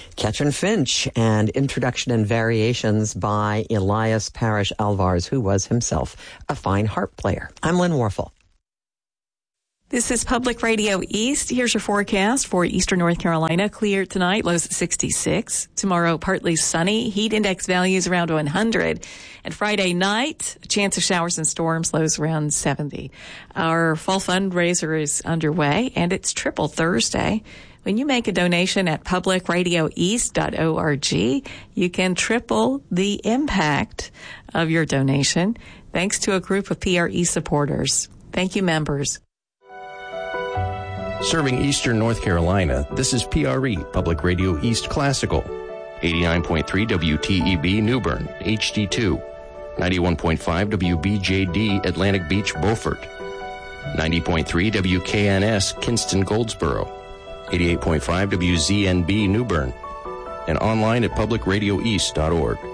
Catch and Finch, and Introduction and Variations by Elias Parrish Alvarez, who was himself a fine harp player. I'm Lynn Warfel. This is Public Radio East. Here's your forecast for eastern North Carolina. Clear tonight, lows at 66. Tomorrow, partly sunny. Heat index values around 100. And Friday night, a chance of showers and storms, lows around 70. Our fall fundraiser is underway, and it's Triple Thursday. When you make a donation at publicradioeast.org, you can triple the impact of your donation thanks to a group of PRE supporters. Thank you, members. Serving eastern North Carolina, this is PRE, Public Radio East Classical. 89.3 WTEB New Bern, HD2. 91.5 WBJD Atlantic Beach, Beaufort. 90.3 WKNS Kinston, Goldsboro. 88.5 WZNB New Bern. And online at publicradioeast.org.